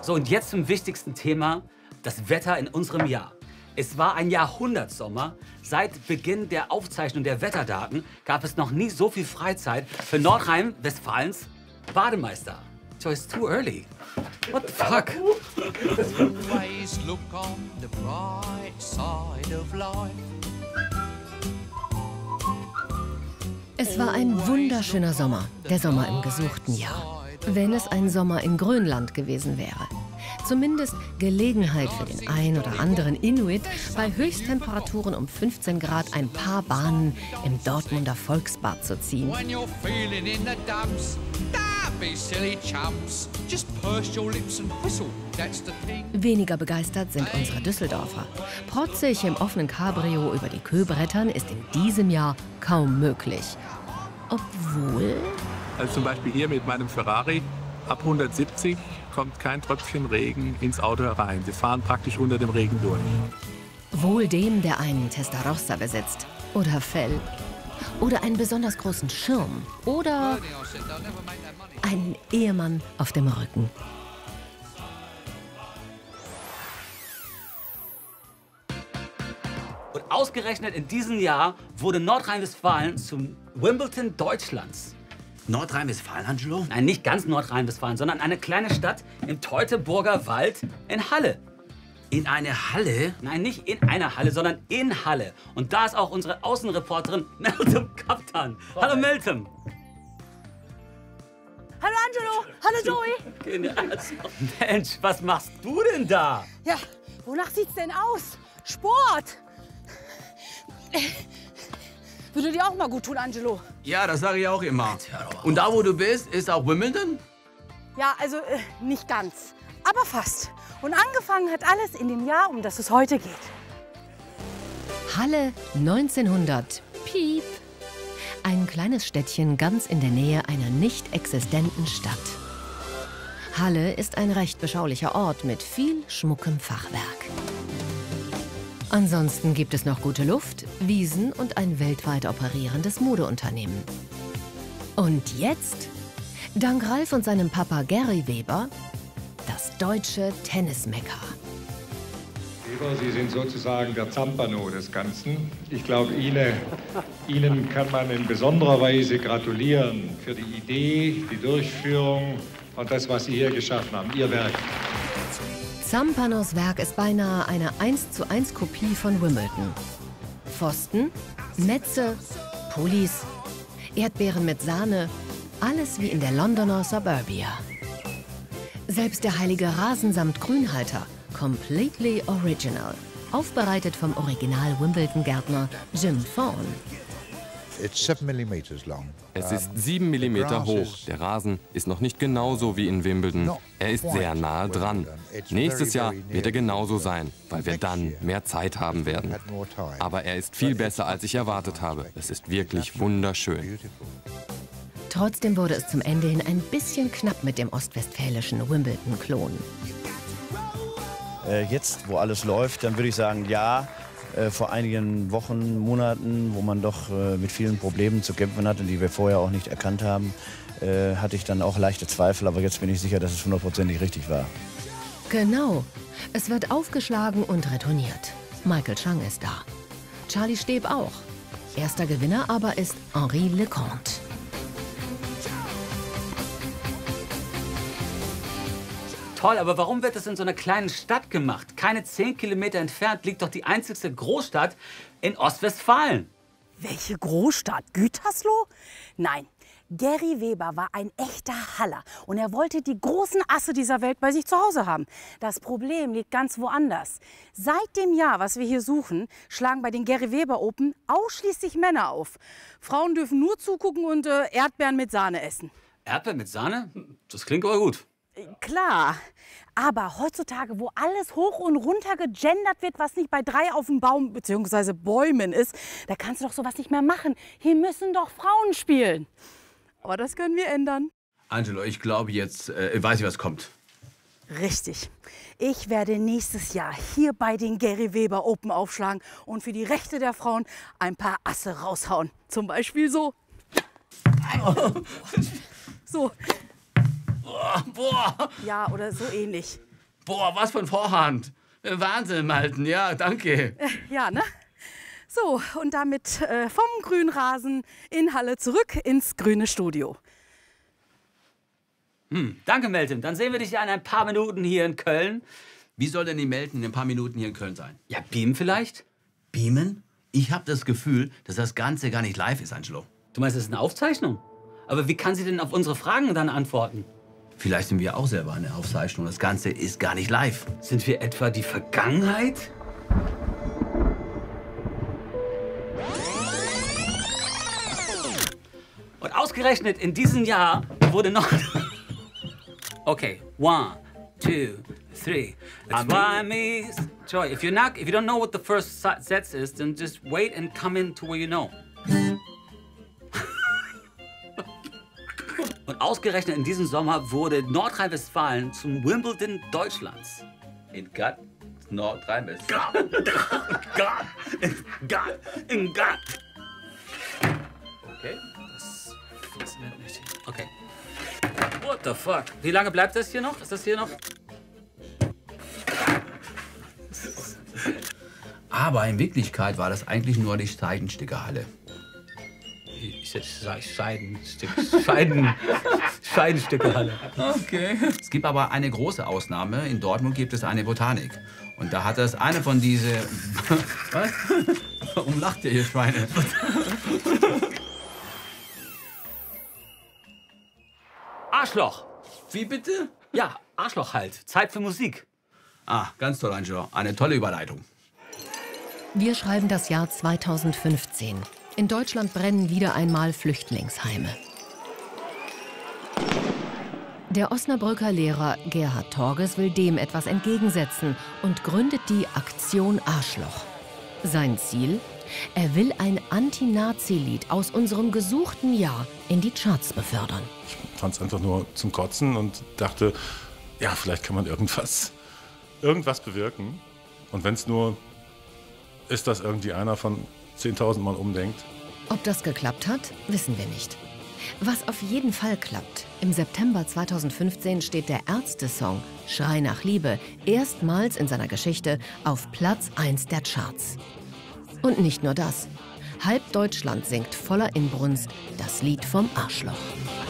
So, und jetzt zum wichtigsten Thema, das Wetter in unserem Jahr. Es war ein Jahrhundertsommer. Seit Beginn der Aufzeichnung der Wetterdaten gab es noch nie so viel Freizeit für Nordrhein-Westfalens Bademeister. So, it's too early. What the fuck? Always look on the bright side of life. Es war ein wunderschöner Sommer, der Sommer im gesuchten Jahr. Wenn es ein Sommer in Grönland gewesen wäre. Zumindest Gelegenheit für den ein oder anderen Inuit, bei Höchsttemperaturen um 15 Grad ein paar Bahnen im Dortmunder Volksbad zu ziehen. When you're feeling in the dumps, don't be silly chumps. Just purse your lips and whistle, that's the thing. Weniger begeistert sind unsere Düsseldorfer. Protzig im offenen Cabrio über die Kö brettern ist in diesem Jahr kaum möglich. Obwohl... Also zum Beispiel hier mit meinem Ferrari, ab 170 kommt kein Tröpfchen Regen ins Auto herein. Sie fahren praktisch unter dem Regen durch. Wohl dem, der einen Testarossa besitzt. Oder Fell. Oder einen besonders großen Schirm. Oder einen Ehemann auf dem Rücken. Und ausgerechnet in diesem Jahr wurde Nordrhein-Westfalen zum Wimbledon Deutschlands. Nordrhein-Westfalen, Angelo? Nein, nicht ganz Nordrhein-Westfalen, sondern eine kleine Stadt im Teutoburger Wald in Halle. In eine Halle? Nein, nicht in einer Halle, sondern in Halle. Und da ist auch unsere Außenreporterin Meltem Kaptan. Hallo Meltem. Hallo Angelo, hallo Joey. Mensch, was machst du denn da? Ja, wonach sieht's denn aus? Sport. Würde dir auch mal gut tun, Angelo. Ja, das sage ich auch immer. Und da, wo du bist, ist auch Wimbledon? Ja, also nicht ganz, aber fast. Und angefangen hat alles in dem Jahr, um das es heute geht. Halle 1900. Piep. Ein kleines Städtchen ganz in der Nähe einer nicht existenten Stadt. Halle ist ein recht beschaulicher Ort mit viel schmuckem Fachwerk. Ansonsten gibt es noch gute Luft, Wiesen und ein weltweit operierendes Modeunternehmen. Und jetzt, dank Ralf und seinem Papa Gary Weber, das deutsche Tennismekka. Weber, Sie sind sozusagen der Zampano des Ganzen. Ich glaube, Ihnen kann man in besonderer Weise gratulieren für die Idee, die Durchführung und das, was Sie hier geschaffen haben, Ihr Werk. Zampanos Werk ist beinahe eine 1:1 Kopie von Wimbledon. Pfosten, Netze, Pullis, Erdbeeren mit Sahne, alles wie in der Londoner Suburbia. Selbst der heilige Rasen samt Grünhalter, completely original, aufbereitet vom Original-Wimbledon-Gärtner Jim Thorne. Es ist 7 mm hoch. Der Rasen ist noch nicht genauso wie in Wimbledon. Er ist sehr nahe dran. Nächstes Jahr wird er genauso sein, weil wir dann mehr Zeit haben werden. Aber er ist viel besser, als ich erwartet habe. Es ist wirklich wunderschön. Trotzdem wurde es zum Ende hin ein bisschen knapp mit dem ostwestfälischen Wimbledon-Klon. Jetzt, wo alles läuft, dann würde ich sagen, ja. Vor einigen Wochen, Monaten, wo man doch mit vielen Problemen zu kämpfen hatte, die wir vorher auch nicht erkannt haben, hatte ich dann auch leichte Zweifel. Aber jetzt bin ich sicher, dass es 100%ig richtig war. Genau. Es wird aufgeschlagen und retourniert. Michael Chang ist da. Charlie Steb auch. Erster Gewinner aber ist Henri Leconte. Toll, aber warum wird das in so einer kleinen Stadt gemacht? Keine 10 Kilometer entfernt liegt doch die einzigste Großstadt in Ostwestfalen. Welche Großstadt? Gütersloh? Nein, Gary Weber war ein echter Haller und er wollte die großen Asse dieser Welt bei sich zu Hause haben. Das Problem liegt ganz woanders. Seit dem Jahr, was wir hier suchen, schlagen bei den Gary Weber Open ausschließlich Männer auf. Frauen dürfen nur zugucken und Erdbeeren mit Sahne essen. Erdbeeren mit Sahne? Das klingt aber gut. Klar, aber heutzutage, wo alles hoch und runter gegendert wird, was nicht bei 3 auf dem Baum bzw. Bäumen ist, da kannst du doch sowas nicht mehr machen. Hier müssen doch Frauen spielen. Aber das können wir ändern. Angelo, ich glaube jetzt, weiß ich, was kommt. Richtig. Ich werde nächstes Jahr hier bei den Gary Weber Open aufschlagen und für die Rechte der Frauen ein paar Asse raushauen. Zum Beispiel so. So. Boah. Ja, oder so ähnlich. Boah, was von Vorhand. Wahnsinn, Malten, ja, danke. Ja, ne? So, und damit vom Grünrasen in Halle zurück ins grüne Studio. Danke, Meltem. Dann sehen wir dich ja in ein paar Minuten hier in Köln. Wie soll denn die Melten in ein paar Minuten hier in Köln sein? Ja, beamen vielleicht? Beamen? Ich habe das Gefühl, dass das Ganze gar nicht live ist, Angelo. Du meinst, das ist eine Aufzeichnung? Aber wie kann sie denn auf unsere Fragen dann antworten? Vielleicht sind wir auch selber eine Aufzeichnung. Das Ganze ist gar nicht live. Sind wir etwa die Vergangenheit? Und ausgerechnet in diesem Jahr wurde noch... Okay, 1, 2, 3. It's why me... Joy, if you don't know what the first set is, then just wait and come in to where you know. Und ausgerechnet in diesem Sommer wurde Nordrhein-Westfalen zum Wimbledon Deutschlands. In Gott, Nordrhein-Westfalen. In Gott. Okay. Das funktioniert nicht. Okay. What the fuck? Wie lange bleibt das hier noch? Ist das hier noch? Aber in Wirklichkeit war das eigentlich nur die Scheidenstickerhalle. Scheidenstückehalle. Okay. Es gibt aber eine große Ausnahme. In Dortmund gibt es eine Botanik. Und da hat das eine von diese... Was? Warum lacht ihr, ihr Schweine? Arschloch. Wie bitte? Ja, Arschloch halt. Zeit für Musik. Ah, ganz toll, Angelo. Eine tolle Überleitung. Wir schreiben das Jahr 2015. In Deutschland brennen wieder einmal Flüchtlingsheime. Der Osnabrücker Lehrer Gerhard Torges will dem etwas entgegensetzen und gründet die Aktion Arschloch. Sein Ziel? Er will ein Anti-Nazi-Lied aus unserem gesuchten Jahr in die Charts befördern. Ich fand es einfach nur zum Kotzen und dachte, ja, vielleicht kann man irgendwas bewirken. Und wenn es nur ist, dass irgendwie einer von 10.000 Mann umdenkt. Ob das geklappt hat, wissen wir nicht. Was auf jeden Fall klappt: Im September 2015 steht der Ärzte-Song Schrei nach Liebe erstmals in seiner Geschichte auf Platz 1 der Charts. Und nicht nur das. Halb Deutschland singt voller Inbrunst das Lied vom Arschloch.